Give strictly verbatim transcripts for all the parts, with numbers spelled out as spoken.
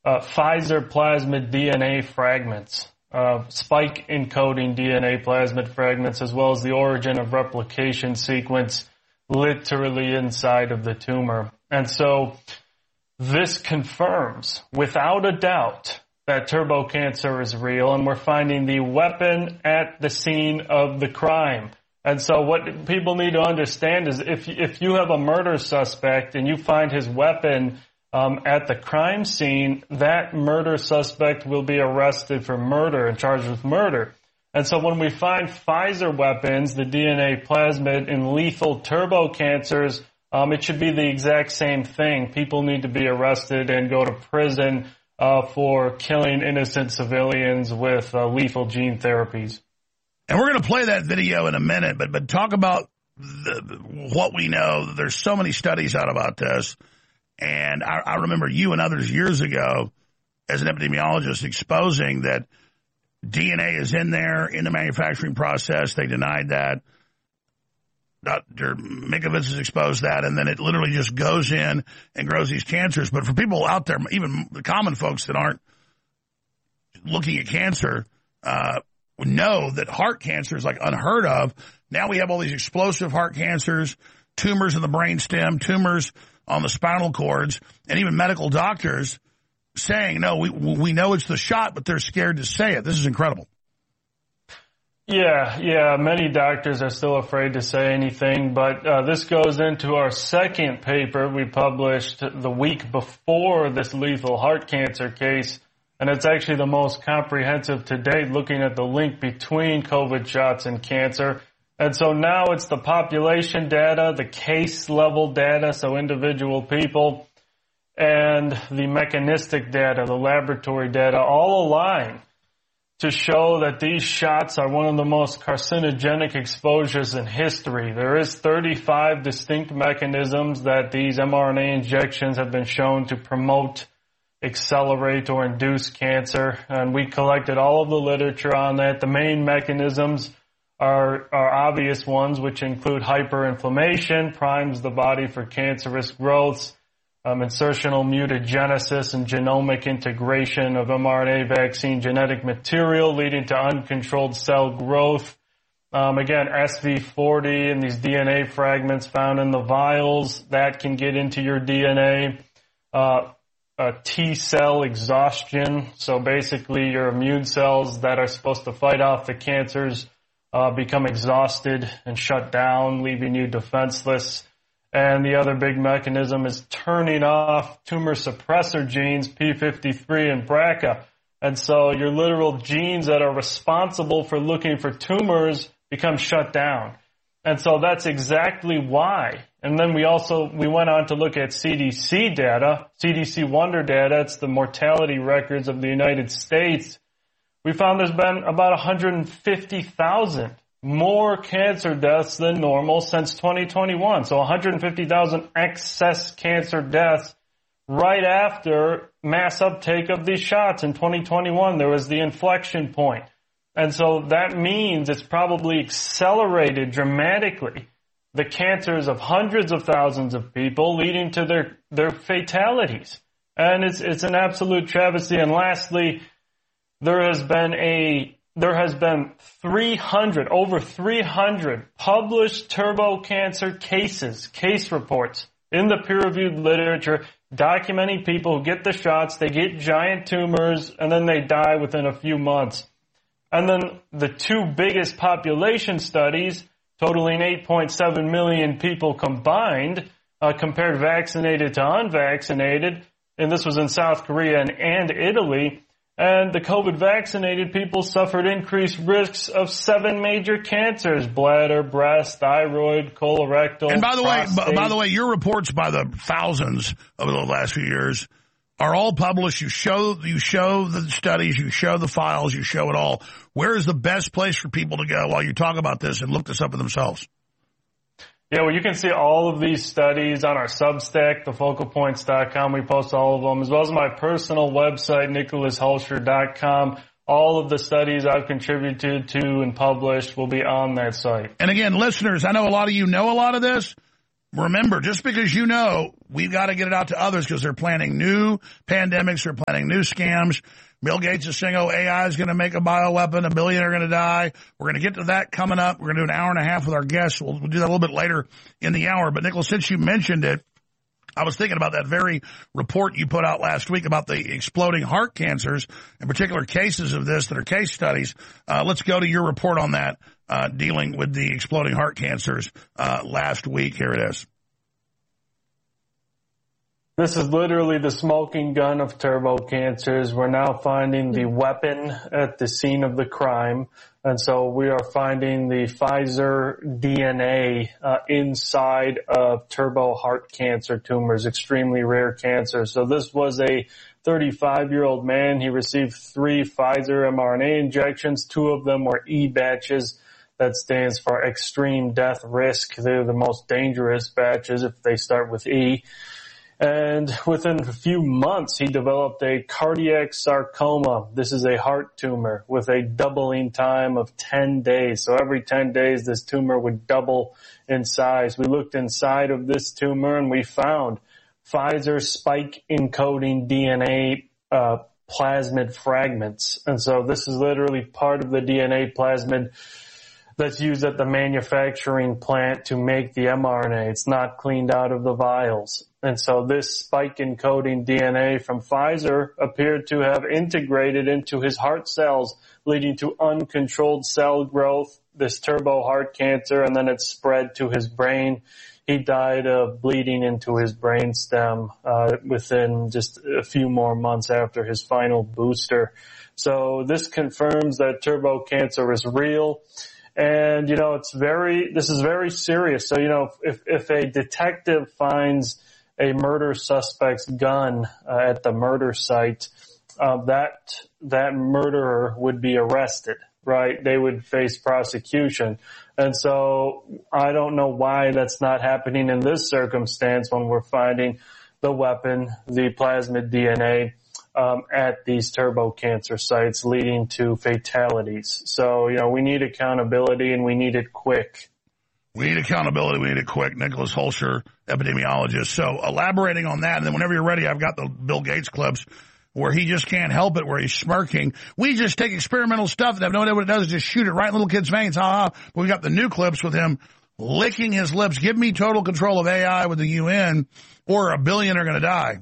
uh, Pfizer plasmid D N A fragments, uh, spike encoding D N A plasmid fragments, as well as the origin of replication sequence literally inside of the tumor. And so this confirms without a doubt that turbo cancer is real, and we're finding the weapon at the scene of the crime. And so what people need to understand is if if you have a murder suspect and you find his weapon um, at the crime scene, that murder suspect will be arrested for murder and charged with murder. And so when we find Pfizer weapons, the D N A plasmid in lethal turbo cancers, um, it should be the exact same thing. People need to be arrested and go to prison uh, for killing innocent civilians with uh, lethal gene therapies. And we're going to play that video in a minute, but but talk about the, what we know. There's so many studies out about this. And I, I remember you and others years ago as an epidemiologist exposing that D N A is in there in the manufacturing process. They denied that. Doctor Mikovits has exposed that, and then it literally just goes in and grows these cancers. But for people out there, even the common folks that aren't looking at cancer, uh, know that heart cancer is like unheard of. Now we have all these explosive heart cancers, tumors in the brainstem, tumors on the spinal cords, and even medical doctors saying, no, we we know it's the shot, but they're scared to say it. This is incredible. Yeah, yeah, many doctors are still afraid to say anything, but uh, this goes into our second paper we published the week before this lethal heart cancer case. And it's actually the most comprehensive to date, looking at the link between COVID shots and cancer. And so now it's the population data, the case level data, so individual people, and the mechanistic data, the laboratory data, all align to show that these shots are one of the most carcinogenic exposures in history. There is thirty-five distinct mechanisms that these mRNA injections have been shown to promote, accelerate, or induce cancer, and we collected all of the literature on that. The main mechanisms are, are obvious ones, which include hyperinflammation, primes the body for cancerous growths, um, insertional mutagenesis and genomic integration of mRNA vaccine genetic material leading to uncontrolled cell growth. Um, again, S V forty and these D N A fragments found in the vials, that can get into your D N A. Uh, Uh, T-cell exhaustion, so basically your immune cells that are supposed to fight off the cancers uh, become exhausted and shut down, leaving you defenseless. And the other big mechanism is turning off tumor suppressor genes, P fifty-three and B R C A. And so your literal genes that are responsible for looking for tumors become shut down. And so that's exactly why. And then we also, we went on to look at C D C data, C D C Wonder data. It's the mortality records of the United States. We found there's been about one hundred fifty thousand more cancer deaths than normal since twenty twenty-one. So one hundred fifty thousand excess cancer deaths right after mass uptake of these shots in twenty twenty-one. There was the inflection point. And so that means it's probably accelerated dramatically the cancers of hundreds of thousands of people, leading to their, their fatalities. And it's, it's an absolute travesty. And lastly, there has been a, there has been three hundred, over three hundred published turbo cancer cases, case reports in the peer-reviewed literature documenting people who get the shots, they get giant tumors, and then they die within a few months. And then the two biggest population studies, totaling eight point seven million people combined, uh, compared vaccinated to unvaccinated, and this was in South Korea and, and Italy, and the COVID vaccinated people suffered increased risks of seven major cancers: bladder, breast, thyroid, colorectal, And by the prostate. way, by the way, your reports by the thousands over the last few years are all published. You show, you show the studies, you show the files, you show it all. Where is the best place for people to go while you talk about this and look this up for themselves? Yeah, well, you can see all of these studies on our Substack, the focal points dot com. We post all of them, as well as my personal website, nicholas hulscher dot com. All of the studies I've contributed to and published will be on that site. And again, listeners, I know a lot of you know a lot of this. remember, just because you know, we've got to get it out to others because they're planning new pandemics, they're planning new scams. Bill Gates is saying, oh, A I is going to make a bioweapon, a billion are going to die. We're going to get to that coming up. We're going to do an hour and a half with our guests. We'll, we'll do that a little bit later in the hour. But, Nicholas, since you mentioned it, I was thinking about that very report you put out last week about the exploding heart cancers, in particular cases of this that are case studies. Uh, let's go to your report on that, uh, dealing with the exploding heart cancers uh, last week. Here it is. This is literally the smoking gun of turbo cancers. We're now finding the weapon at the scene of the crime. And so we are finding the Pfizer D N A uh, inside of turbo heart cancer tumors, extremely rare cancer. So this was a thirty-five-year-old man. He received three Pfizer mRNA injections. Two of them were E batches. That stands for extreme death risk. They're the most dangerous batches if they start with E. And within a few months, he developed a cardiac sarcoma. This is a heart tumor with a doubling time of ten days. So every ten days, this tumor would double in size. We looked inside of this tumor and we found Pfizer spike encoding D N A uh, plasmid fragments. And so this is literally part of the D N A plasmid that's used at the manufacturing plant to make the mRNA. It's not cleaned out of the vials. And so this spike encoding D N A from Pfizer appeared to have integrated into his heart cells, leading to uncontrolled cell growth, this turbo heart cancer, and then it spread to his brain. He died of bleeding into his brainstem uh, within just a few more months after his final booster. So this confirms that turbo cancer is real. And, you know, it's very, this is very serious. So, you know, if, if a detective finds a murder suspect's gun uh, at the murder site, uh, that, that murderer would be arrested, right? They would face prosecution. And so I don't know why that's not happening in this circumstance when we're finding the weapon, the plasmid D N A, Um, at these turbo cancer sites, leading to fatalities. So, you know, we need accountability and we need it quick. We need accountability. We need it quick. Nicholas Hulscher, epidemiologist. So elaborating on that, and then whenever you're ready, I've got the Bill Gates clips where he just can't help it, where he's smirking. We just take experimental stuff and have no idea what it does, just shoot it right in little kids' veins. Ha ha. But we got the new clips with him licking his lips. Give me total control of A I with the U N or a billion are going to die.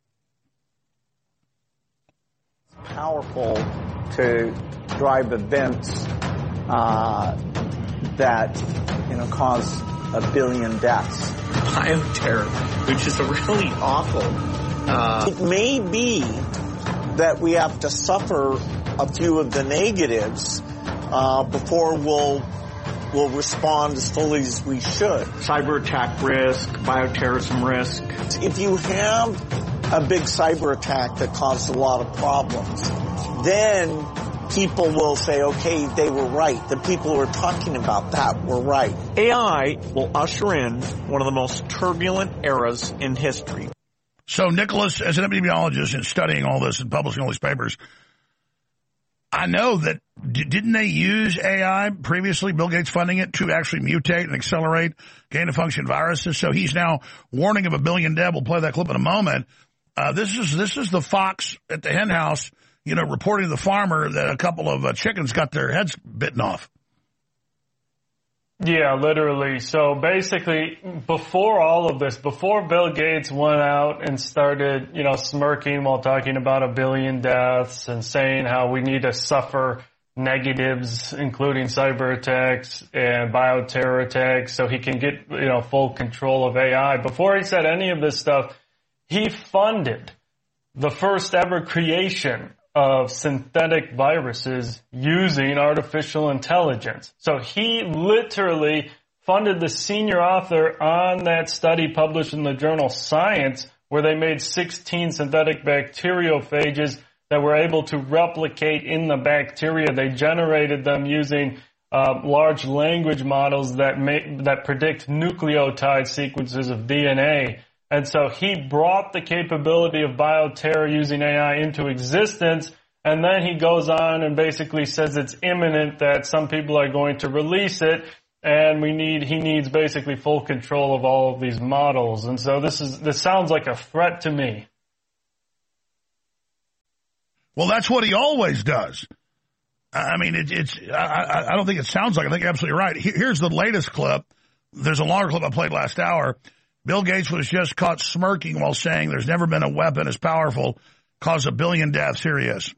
Powerful to drive events uh, that, you know, cause a billion deaths. Bioterror, which is a really awful. Uh... It may be that we have to suffer a few of the negatives uh, before we'll we'll respond as fully as we should. Cyber attack risk, bioterrorism risk. If you have a big cyber attack that caused a lot of problems, then people will say, okay, they were right. The people who were talking about that were right. A I will usher in one of the most turbulent eras in history. So, Nicholas, as an epidemiologist and studying all this and publishing all these papers, I know that, didn't they use A I previously, Bill Gates funding it, to actually mutate and accelerate gain-of-function viruses? So he's now warning of a billion dead. We'll play that clip in a moment. Uh, this is this is the fox at the hen house, you know, reporting to the farmer that a couple of uh, chickens got their heads bitten off. Yeah, literally. So basically, before all of this, before Bill Gates went out and started, you know, smirking while talking about a billion deaths and saying how we need to suffer negatives, including cyber attacks and bioterror attacks, so he can get, you know, full control of A I. Before he said any of this stuff, he funded the first ever creation of synthetic viruses using artificial intelligence. So he literally funded the senior author on that study published in the journal Science, where they made sixteen synthetic bacteriophages that were able to replicate in the bacteria. They generated them using uh, large language models that may, that predict nucleotide sequences of D N A. And so he brought the capability of bioterror using A I into existence, and then he goes on and basically says it's imminent that some people are going to release it, and we need he needs basically full control of all of these models. And so this is this sounds like a threat to me. Well, that's what he always does. I mean, it, it's I, I don't think it sounds like it. I think you're absolutely right. Here's the latest clip. There's a longer clip I played last hour. Bill Gates was just caught smirking while saying there's never been a weapon as powerful, caused a billion deaths. Here he is.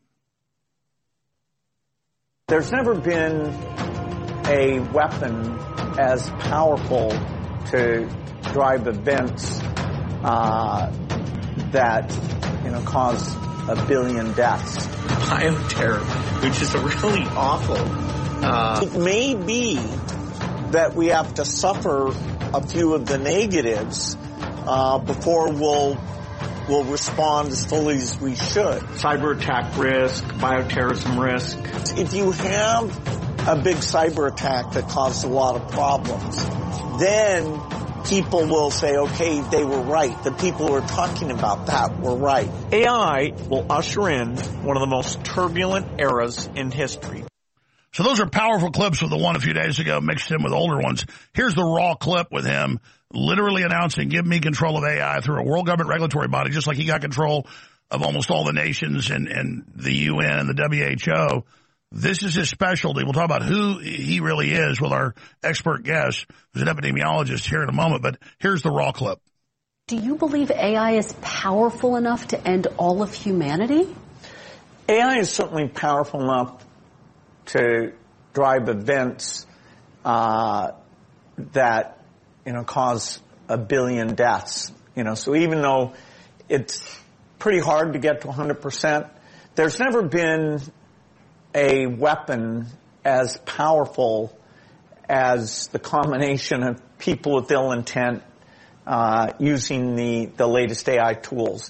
There's never been a weapon as powerful to drive events uh, that, you know, cause a billion deaths. Bioterror, which is a really awful... Uh... It may be that we have to suffer a few of the negatives uh, before we'll will respond as fully as we should. Cyber attack risk, bioterrorism risk. If you have a big cyber attack that caused a lot of problems, then people will say, okay, they were right. The people who are talking about that were right. A I will usher in one of the most turbulent eras in history. So those are powerful clips of the one a few days ago mixed in with older ones. Here's the raw clip with him literally announcing, give me control of A I through a world government regulatory body, just like he got control of almost all the nations and, and the U N and the W H O. This is his specialty. We'll talk about who he really is with our expert guest, who's an epidemiologist, here in a moment. But here's the raw clip. Do you believe A I is powerful enough to end all of humanity? A I is certainly powerful enough to drive events uh, that, you know, cause a billion deaths. You know, so even though it's pretty hard to get to one hundred percent, there's never been a weapon as powerful as the combination of people with ill intent uh, using the, the latest A I tools.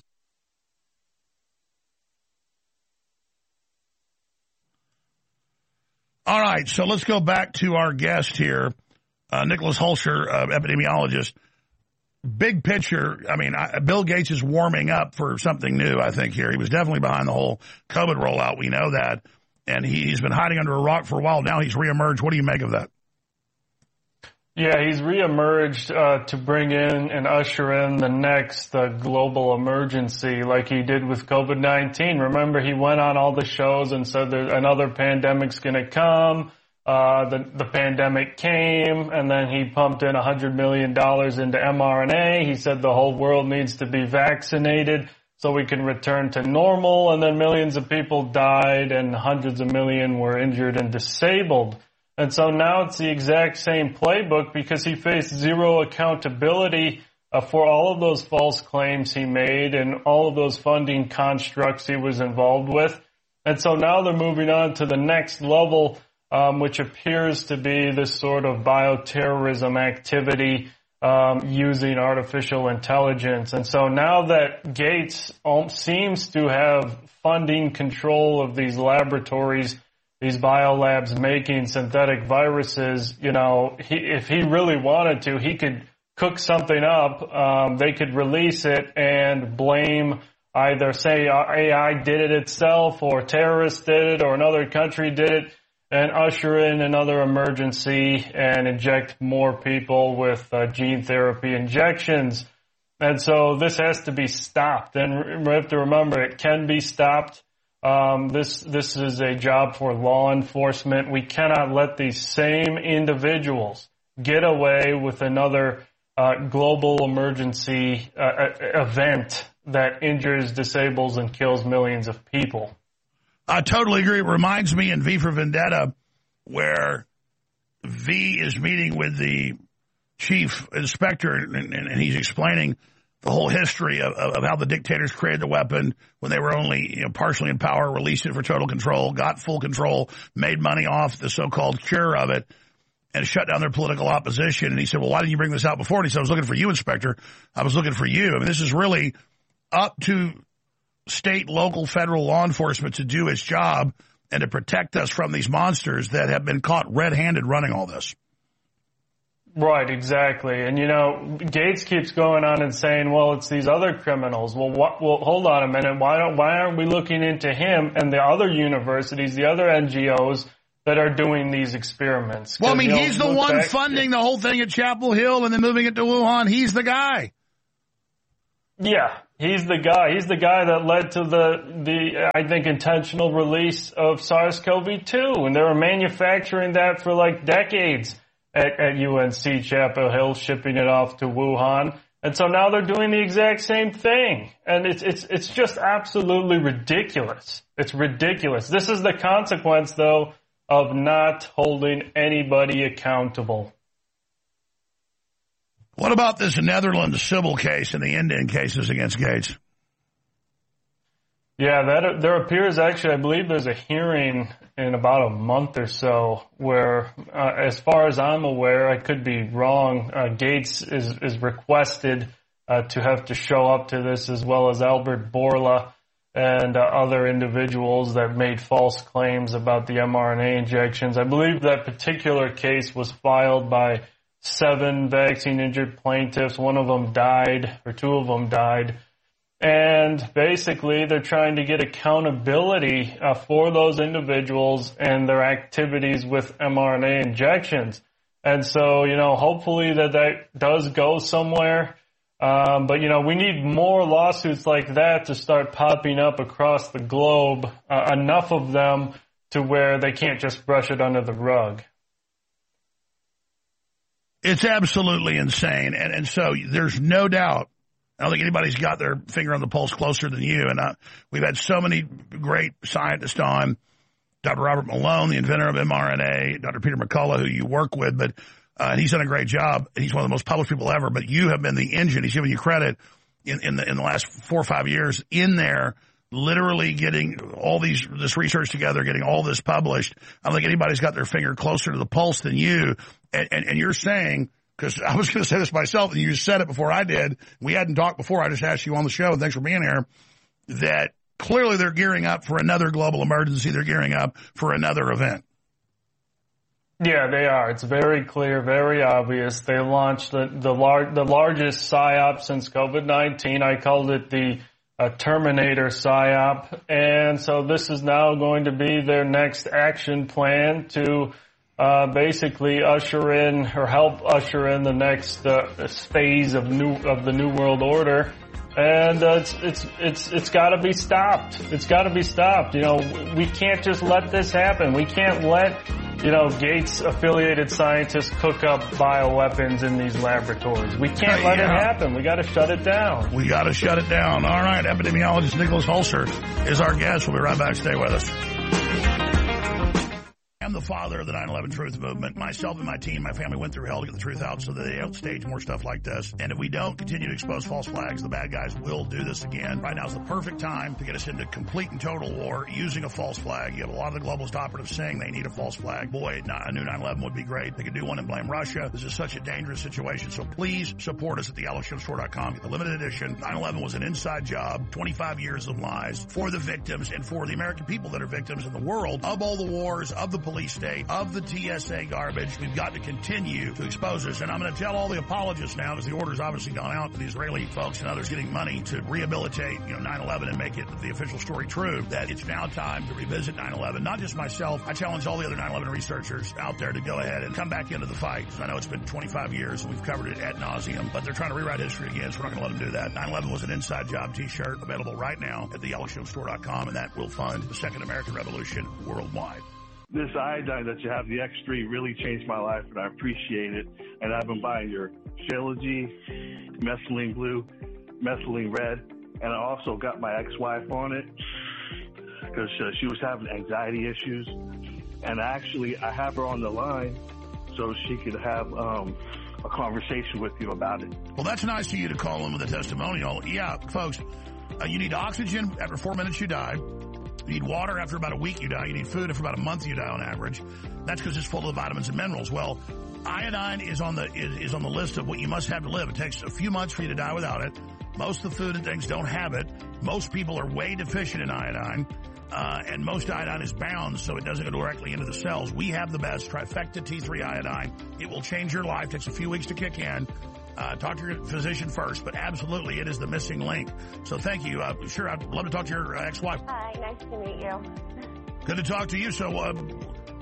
All right, so let's go back to our guest here, uh, Nicholas Hulscher, uh, epidemiologist. Big picture, I mean, I, Bill Gates is warming up for something new, I think, here. He was definitely behind the whole COVID rollout. We know that. And he, he's been hiding under a rock for a while. Now he's reemerged. What do you make of that? Yeah, he's reemerged uh, to bring in and usher in the next uh, global emergency like he did with COVID nineteen. Remember, he went on all the shows and said that another pandemic's going to come. Uh, the, the pandemic came, and then he pumped in one hundred million dollars into mRNA. He said the whole world needs to be vaccinated so we can return to normal, and then millions of people died and hundreds of million were injured and disabled. And so now it's the exact same playbook because he faced zero accountability uh, for all of those false claims he made and all of those funding constructs he was involved with. And so now they're moving on to the next level, um, which appears to be this sort of bioterrorism activity um, using artificial intelligence. And so now that Gates seems to have funding control of these laboratories, these biolabs making synthetic viruses, you know, he, if he really wanted to, he could cook something up. Um, they could release it and blame either say A I did it itself or terrorists did it or another country did it and usher in another emergency and inject more people with uh, gene therapy injections. And so this has to be stopped. And we have to remember it can be stopped. Um, this, this is a job for law enforcement. We cannot let these same individuals get away with another uh, global emergency uh, event that injures, disables, and kills millions of people. I totally agree. It reminds me in V for Vendetta where V is meeting with the chief inspector and, and, and he's explaining the whole history of, of how the dictators created the weapon when they were only, you know, partially in power, released it for total control, got full control, made money off the so-called cure of it, and shut down their political opposition. And he said, well, why didn't you bring this out before? And he said, I was looking for you, Inspector. I was looking for you. I mean, this is really up to state, local, federal law enforcement to do its job and to protect us from these monsters that have been caught red-handed running all this. Right, exactly. And, you know, Gates keeps going on and saying, well, it's these other criminals. Well, what, well, hold on a minute. Why don't, why aren't we looking into him and the other universities, the other N G Os that are doing these experiments. Well, I mean, you know, he's the one back, funding the whole thing at Chapel Hill and then moving it to Wuhan. He's the guy. Yeah, he's the guy. He's the guy that led to the, the I think, intentional release of SARS-C o V two. And they were manufacturing that for like decades at, at U N C Chapel Hill, shipping it off to Wuhan. And so now they're doing the exact same thing. And it's, it's, it's just absolutely ridiculous. It's ridiculous. This is the consequence, though, of not holding anybody accountable. What about this Netherlands civil case and the Indian cases against Gates? Yeah, that there appears actually, I believe there's a hearing in about a month or so where, uh, as far as I'm aware, I could be wrong, uh, Gates is, is requested uh, to have to show up to this, as well as Albert Bourla and uh, other individuals that made false claims about the mRNA injections. I believe that particular case was filed by seven vaccine-injured plaintiffs. One of them died, or two of them died. And basically, they're trying to get accountability uh, for those individuals and their activities with mRNA injections. And so, you know, hopefully that that does go somewhere. Um, but, you know, we need more lawsuits like that to start popping up across the globe, uh, enough of them to where they can't just brush it under the rug. It's absolutely insane. And, and so there's no doubt, I don't think anybody's got their finger on the pulse closer than you. And uh, we've had so many great scientists on, Doctor Robert Malone, the inventor of mRNA, Doctor Peter McCullough, who you work with, but uh, and he's done a great job. He's one of the most published people ever, but you have been the engine. He's given you credit in, in the in the last four or five years in there, literally getting all these this research together, getting all this published. I don't think anybody's got their finger closer to the pulse than you. And, and, and you're saying, because I was going to say this myself, and you said it before I did. We hadn't talked before. I just asked you on the show, and thanks for being here, that clearly they're gearing up for another global emergency. They're gearing up for another event. Yeah, they are. It's very clear, very obvious. They launched the the, lar- the largest PSYOP since COVID nineteen. I called it the uh, Terminator PSYOP. And so this is now going to be their next action plan to uh, basically usher in or help usher in the next uh, phase of new of the New World Order. And uh, it's it's it's it's got to be stopped. It's got to be stopped. You know, we can't just let this happen. We can't let, you know, Gates-affiliated scientists cook up bioweapons in these laboratories. We can't uh, let yeah. it happen. We got to shut it down. We got to shut it down. All right, epidemiologist Nicholas Hulser is our guest. We'll be right back. Stay with us. I'm the father of the nine eleven Truth Movement. Myself and my team, my family went through hell to get the truth out so that they don't stage more stuff like this. And if we don't continue to expose false flags, the bad guys will do this again. Right now is the perfect time to get us into complete and total war using a false flag. You have a lot of the globalist operatives saying they need a false flag. Boy, a new nine eleven would be great. They could do one and blame Russia. This is such a dangerous situation. So please support us at the alex jones store dot com. Get the limited edition. nine eleven was an inside job. twenty-five years of lies for the victims and for the American people that are victims in the world of all the wars, of the police state, of the T S A garbage. We've got to continue to expose this. And I'm going to tell all the apologists now, because the order's obviously gone out to the Israeli folks and others getting money to rehabilitate, you know, nine eleven and make it the official story true, that it's now time to revisit nine eleven. Not just myself. I challenge all the other nine eleven researchers out there to go ahead and come back into the fight. I know it's been twenty-five years and we've covered it ad nauseum, but they're trying to rewrite history again, so we're not going to let them do that. nine eleven was an inside job t-shirt available right now at the alex jones store dot com, and that will fund the Second American Revolution worldwide. This iodine that you have, the X three, really changed my life, and I appreciate it. And I've been buying your Shilajit, Methylene Blue, Methylene Red, and I also got my ex-wife on it because uh, she was having anxiety issues. And actually, I have her on the line so she could have um, a conversation with you about it. Well, that's nice of you to call in with a testimonial. Yeah, folks, uh, you need oxygen. After four minutes, you die. You need water. After about a week, you die. You need food. After about a month, you die on average. That's because it's full of vitamins and minerals. Well, iodine is on the is, is on the list of what you must have to live. It takes a few months for you to die without it. Most of the food and things don't have it. Most people are way deficient in iodine. Uh, and most iodine is bound, so it doesn't go directly into the cells. We have the best Trifecta T three iodine. It will change your life. It takes a few weeks to kick in. Uh, talk to your physician first, but absolutely it is the missing link. So thank you. Uh, sure, I'd love to talk to your uh, ex-wife. Hi, nice to meet you. Good to talk to you. So uh,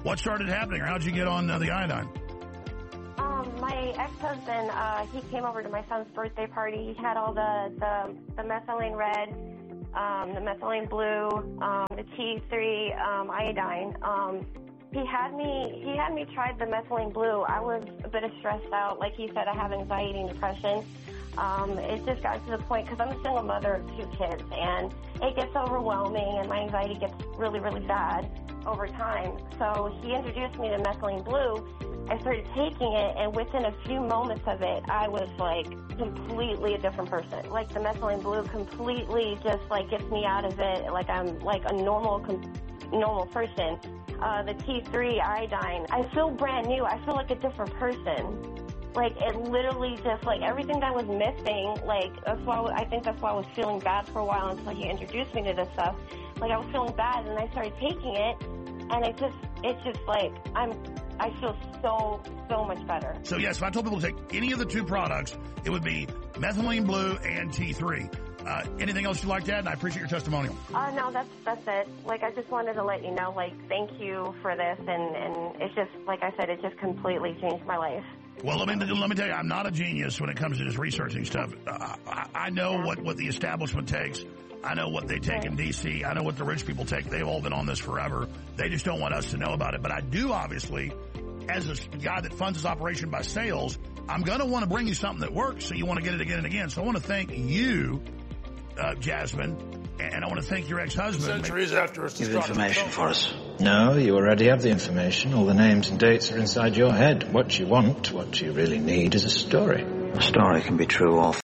What started happening, or how'd you get on uh, the iodine? Um, my ex-husband, uh, he came over to my son's birthday party. He had all the, the, the methylene red, um, the methylene blue, um, the T three, um, iodine. Um, he had me, he had me tried the methylene blue. I was a bit stressed out. Like he said, I have anxiety and depression. Um, it just got to the point, because I'm a single mother of two kids, and it gets overwhelming, and my anxiety gets really, really bad over time. So he introduced me to methylene blue. I started taking it, and within a few moments of it, I was like completely a different person. Like the methylene blue completely just like gets me out of it. Like I'm like a normal, com- normal person. Uh, the T three iodine, I feel brand new. I feel like a different person. Like, it literally just, like, everything that I was missing, like, that's why I, I think that's why I was feeling bad for a while until he introduced me to this stuff. Like, I was feeling bad, and I started taking it, and it just, it's just, like, I'm, I feel so, so much better. So, yes, if I told people to take any of the two products, it would be methylene blue and T three. Uh, anything else you'd like to add? And I appreciate your testimonial. Uh, no, that's that's it. Like, I just wanted to let you know, like, thank you for this, and, and it's just, like I said, it just completely changed my life. Well, let me let me tell you, I'm not a genius when it comes to just researching stuff. Uh, I, I know yeah. what, what the establishment takes. I know what they take yeah. in D C. I know what the rich people take. They've all been on this forever. They just don't want us to know about it. But I do, obviously, as a guy that funds his operation by sales, I'm going to want to bring you something that works, so you want to get it again and again. So I want to thank you, uh, Jasmine, and I want to thank your ex-husband. Centuries after us. You have information for us? No, you already have the information. All the names and dates are inside your head. What you want, what you really need, is a story. A story can be true or